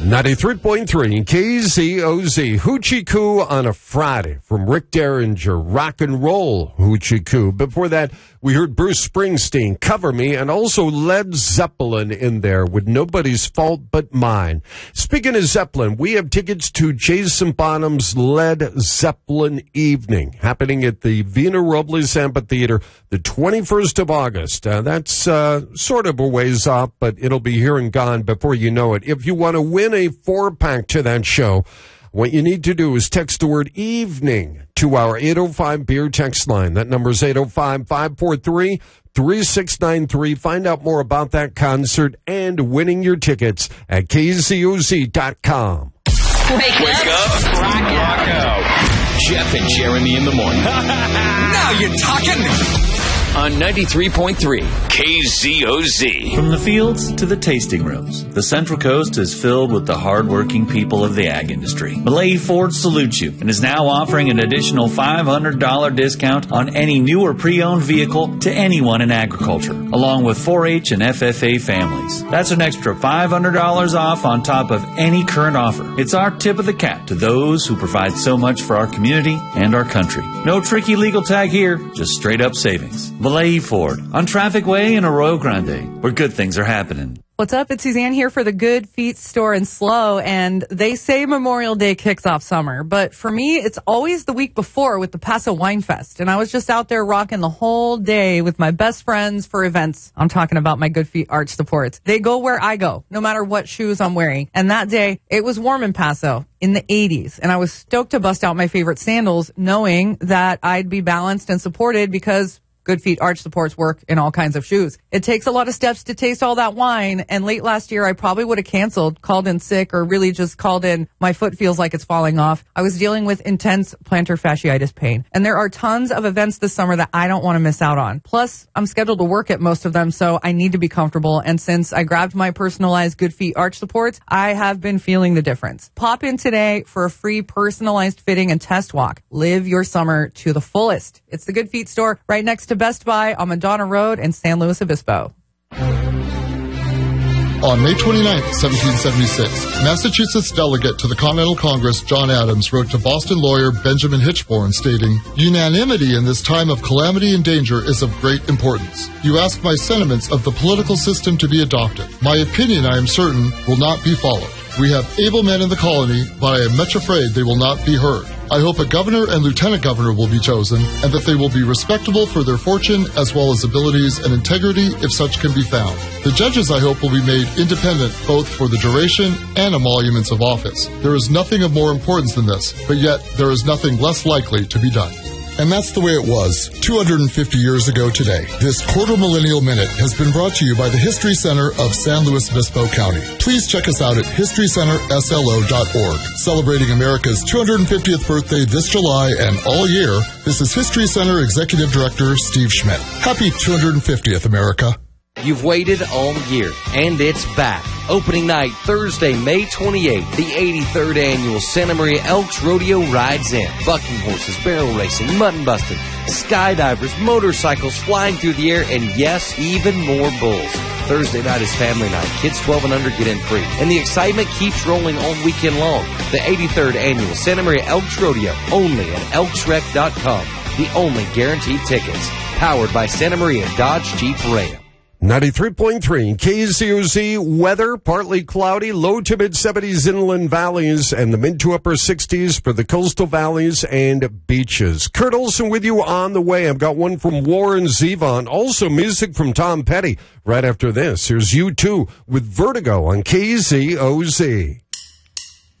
93.3 KZOZ, Hoochie Coo on a Friday from Rick Derringer, Rock and Roll Hoochie Coo. Before that, we heard Bruce Springsteen, Cover Me, and also Led Zeppelin in there with Nobody's Fault But Mine. Speaking of Zeppelin, we have tickets to Jason Bonham's Led Zeppelin Evening, happening at the Vina Robles Amphitheater the 21st of August. That's sort of a ways off, but it'll be here and gone before you know it. If you want to win a 4-pack to that show, what you need to do is text the word evening to our 805 beer text line. That number is 805-543-3693. Find out more about that concert and winning your tickets at KZOZ.com. Wake up. Rock out. Jeff and Jeremy in the morning. Now you're talking. On 93.3 KZOZ. From the fields to the tasting rooms, the Central Coast is filled with the hardworking people of the ag industry. Malay Ford salutes you and is now offering an additional $500 discount on any new or pre-owned vehicle to anyone in agriculture, along with 4-H and FFA families. That's an extra $500 off on top of any current offer. It's our tip of the cap to those who provide so much for our community and our country. No tricky legal tag here, just straight up savings. Vallejo Ford on Traffic Way in Arroyo Grande, where good things are happening. What's up? It's Suzanne here for the Good Feet store in SLO, and they say Memorial Day kicks off summer, but for me, it's always the week before with the Paso Wine Fest, and I was just out there rocking the whole day with my best friends for events. I'm talking about my Good Feet arch supports. They go where I go, no matter what shoes I'm wearing, and that day, it was warm in Paso in the 80s, and I was stoked to bust out my favorite sandals, knowing that I'd be balanced and supported because Good Feet arch supports work in all kinds of shoes. It takes a lot of steps to taste all that wine, and late last year I probably would have canceled, called in sick, or really just called in, my foot feels like it's falling off. I was dealing with intense plantar fasciitis pain, and there are tons of events this summer that I don't want to miss out on. Plus, I'm scheduled to work at most of them, so I need to be comfortable, and since I grabbed my personalized Good Feet arch supports, I have been feeling the difference. Pop in today for a free personalized fitting and test walk. Live your summer to the fullest. It's the Good Feet store right next to Best Buy on Madonna Road in San Luis Obispo. On May 29, 1776, Massachusetts delegate to the Continental Congress, John Adams, wrote to Boston lawyer Benjamin Hitchborn stating, "Unanimity in this time of calamity and danger is of great importance. You ask my sentiments of the political system to be adopted. My opinion, I am certain, will not be followed. We have able men in the colony, but I am much afraid they will not be heard. I hope a governor and lieutenant governor will be chosen, and that they will be respectable for their fortune as well as abilities and integrity if such can be found. The judges, I hope, will be made independent both for the duration and emoluments of office. There is nothing of more importance than this, but yet there is nothing less likely to be done." And that's the way it was 250 years ago today. This quarter millennial minute has been brought to you by the History Center of San Luis Obispo County. Please check us out at historycenterslo.org. Celebrating America's 250th birthday this July and all year, this is History Center Executive Director Steve Schmidt. Happy 250th, America. You've waited all year, and it's back. Opening night, Thursday, May 28th, the 83rd Annual Santa Maria Elks Rodeo rides in. Bucking horses, barrel racing, mutton busting, skydivers, motorcycles flying through the air, and yes, even more bulls. Thursday night is family night. Kids 12 and under get in free. And the excitement keeps rolling all weekend long. The 83rd Annual Santa Maria Elks Rodeo, only at elksrec.com. The only guaranteed tickets. Powered by Santa Maria Dodge Jeep Ram. 93.3 KZOZ weather, partly cloudy, low to mid-70s inland valleys, and the mid to upper 60s for the coastal valleys and beaches. Kurt Olson with you on the way. I've got one from Warren Zevon. Also music from Tom Petty. Right after this, here's U2 with Vertigo on KZOZ.